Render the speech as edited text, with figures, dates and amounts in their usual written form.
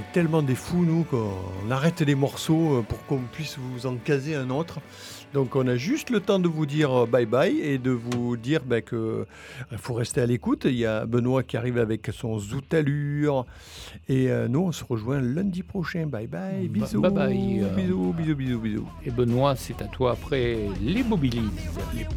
est tellement des fous, nous, qu'on arrête les morceaux pour qu'on puisse vous en caser un autre. Donc on a juste le temps de vous dire bye bye et de vous dire que faut rester à l'écoute. Il y a Benoît qui arrive avec son Zoutalure et nous on se rejoint lundi prochain. Bye bye, bisous, Bye bye. bisous, bisous, bisous, bisous. Et Benoît, c'est à toi après les Mobilises.